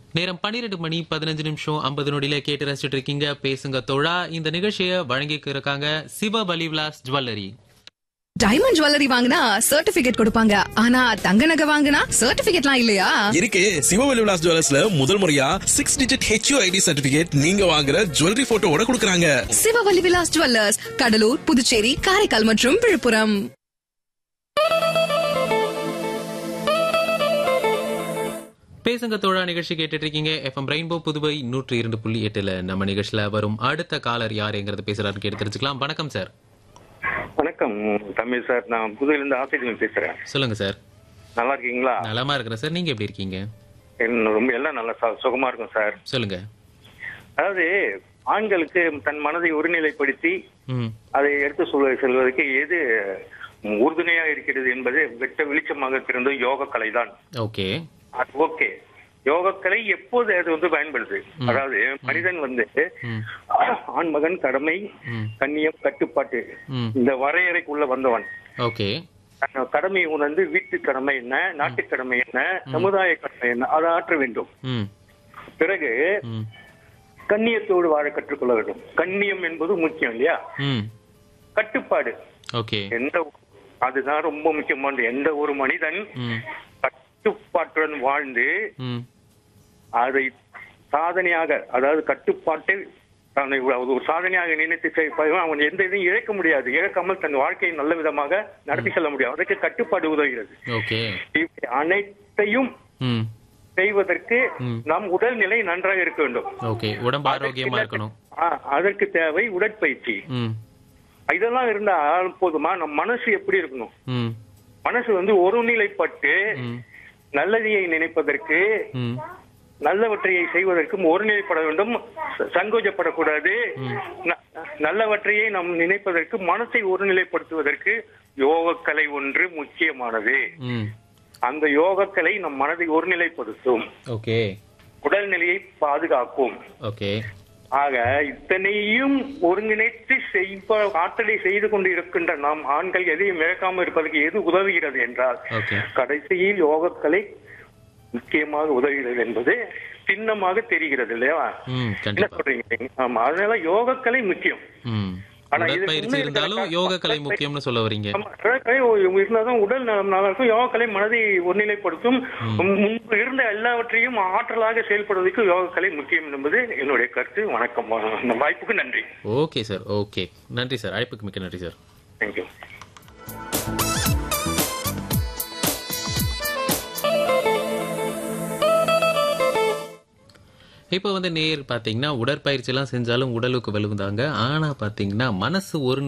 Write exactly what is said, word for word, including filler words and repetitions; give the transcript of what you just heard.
நேரம் பன்னிரண்டு மணி பதினஞ்சு நிமிஷம் ஐம்பது நொடியில கேட்டு ரசிச்சுட்டு இருக்கீங்க பேசுங்க தோழா. இந்த நிகழ்ச்சியை வழங்கிக்க இருக்காங்க Sivabali Vilas jewellery. Diamond jewellery வாங்கினா சர்டிபிகேட் கொடுப்பாங்க, ஆனா தங்க நகை வாங்கினா சர்டிபிகேட்லாம் இல்லையா? இருக்கு. சிவபலி விலாஸ் ஜுவல்லர்ஸ்ல முதல் முறையா சிக்ஸ் டிஜிட் ஹெச்யூஐடி சர்டிபிகேட் நீங்க வாங்குற ஜுவல்லரி போட்டோவோட கொடுக்கறாங்க. சிவபலி விலாஸ் ஜுவல்லர்ஸ், கடலூர், புதுச்சேரி, காரைக்கால் மற்றும் விழுப்புரம். பேசுங்க தோழா நிகழ்ச்சி கேட்டுட்டு இருக்கீங்க. எஃப்எம் ரெயின்போ புதுவை நூற்றி இரண்டு புள்ளி எட்டுல நம்ம நிகழ்ச்சியில வரும் அடுத்த காலர் யாருங்கிறது பேசுறாருன்னு கேட்டு தெரிஞ்சுக்கலாம். வணக்கம் சார். வணக்கம் தமிழ் சார், நான் புதுவையிலிருந்து ஆசிரியர் பேசுறேன். சொல்லுங்க சார். நல்லா இருக்கீங்களா? நலமா இருக்கிறேன் சார், நீங்க எப்படி இருக்கீங்க? என்ன ரொம்ப எல்லாம் நல்லா சு- சுகமா இருக்கும் சார். சொல்லுங்க. அதாவது ஆண்களுக்கு தன் மனதை ஒருநிலைப்படுத்தி ம் அதை எடுத்து சொல்ல செல்வதற்கு எது உறுதுணையா இருக்கிறது என்பது வெட்ட வெளிச்சமாக திறந்த யோக கலை தான். ஓகே. அது ஓகே. யோகக்கலை எப்போது அது வந்து பயன்படுது, அதாவது மனிதன் வந்து ம் ஆண் மகன் கடமை ம் கண்ணியம் கட்டுப்பாட்டு ம் இந்த வரையறைக்குள்ள வந்தவன் ஓகே. கடமை உணர்ந்து வீட்டு கடமை என்ன, நாட்டு கடமை என்ன, சமுதாய கடமை என்ன, அதை ஆற்ற வேண்டும். ம் பிறகு ம் கண்ணியத்தோடு வாழ கற்றுக்கொள்ள வேண்டும். கண்ணியம் என்பது முக்கியம் இல்லையா? ம் கட்டுப்பாடு ஓகே. எந்த அதுதான் ரொம்ப முக்கியமானது. எந்த ஒரு மனிதன் ம் கட்டுப்பாட்டுடன் வாழ்ந்து ம் அதை சாதனையாக, அதாவது கட்டுப்பாட்டை தன்னை ஒரு சாதனையாக நினைத்து செய்வான், அவன் எந்த இதையும் இழக்க முடியாது. இழக்காமல் தன் வாழ்க்கையை நல்ல விதமாக நடத்தி செல்ல முடியும். அதற்கு கட்டுப்பாடு உதவுகிறது. ஓகே. இவை அனைத்தையும் ம் செய்வதற்கு ம். நம் உடல்நிலை நன்றாக இருக்க வேண்டும். ஓகே. உடம்பு ஆரோக்கியமா இருக்கணும். ஆ, அதற்கு தேவை உடற்பயிற்சி. ம் இதெல்லாம் இருந்தா போதுமா? நம் மனசு எப்படி இருக்கணும்? ம் மனசு வந்து ஒருநிலைப்பட்டு ம் நல்லதையை நினைப்பதற்கு, ம் நல்லவற்றையை செய்வதற்கும் ஒருநிலைப்பட வேண்டும். ச- சங்கோஜப்படக்கூடாது. ந- நல்லவற்றையே நாம் நினைப்பதற்கு, மனசை ஒருநிலைப்படுத்துவதற்கு யோகக்கலை ஒன்று முக்கியமானது. ம் அந்த யோகக்கலை நம் மனதை ஒருநிலைப்படுத்தும், ஓகே. உடல்நிலையை பாதுகாக்கும். ஓகே. ஆக இத்தனையும் ஒருங்கிணைத்து செய்வ ஆற்றலை செய்து கொண்டு இருக்கின்ற நாம் ஆண்கள் எதையும் இழக்காமல் இருப்பதற்கு எது உதவுகிறது என்றால், ஓகே. கடைசியில் யோகக்கலை முக்கியமாக உதவுகிறது என்பது சின்னமாக தெரிகிறது இல்லையா? ம் என்ன கண்டிப்பா. சொல்றீங்க? ஆமா, அதனால யோகக்கலை முக்கியம். ம் ஆனா இதுக்கு உடற்பயிற்சி முன்ன இருந்தாலும் இருக்கிற யோக கலை கலை- முக்கியம்னு சொல்ல வரீங்க. ஆமா, யோகக்கலை இருந்தாதான் உடல் நலம் நல்லா இருக்கும். யோகக்கலை மனதை ஒருநிலைப்படுத்தும். முன்பு இருந்த எல்லாவற்றையும் ஆற்றலாக செயல்படுவதற்கு யோகக்கலை முக்கியம் என்பது என்னுடைய கருத்து. வணக்கம். இந்த வாய்ப்புக்கு நன்றி. Okay sir. ஓகே, நன்றி சார். அழைப்புக்கு மிக்க நன்றி சார். தேங்க்யூ. இப்போ வந்து நேர் பாத்தீங்கன்னா உடற்பயிற்சி எல்லாம் செஞ்சாலும் உடலுக்கு வலுவுதாங்க. ஆனா பாத்தீங்கன்னா மனசு ஒரு